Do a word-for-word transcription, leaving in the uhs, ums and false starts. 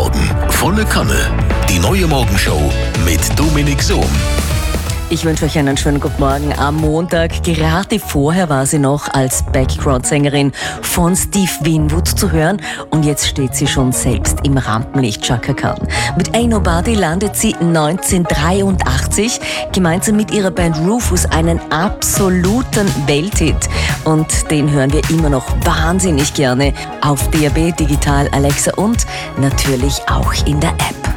Morgen. Volle Kanne. Die neue Morgenshow mit Dominik Sohm. Ich wünsche euch einen schönen guten Morgen am Montag. Gerade vorher war sie noch als Background-Sängerin von Steve Winwood zu hören und jetzt steht sie schon selbst im Rampenlicht. Chaka Khan. Mit Ain't Nobody landet sie neunzehnhundertdreiundachtzig gemeinsam mit ihrer Band Rufus einen absoluten Welthit. Und den hören wir immer noch wahnsinnig gerne auf D A B, Digital, Alexa und natürlich auch in der App.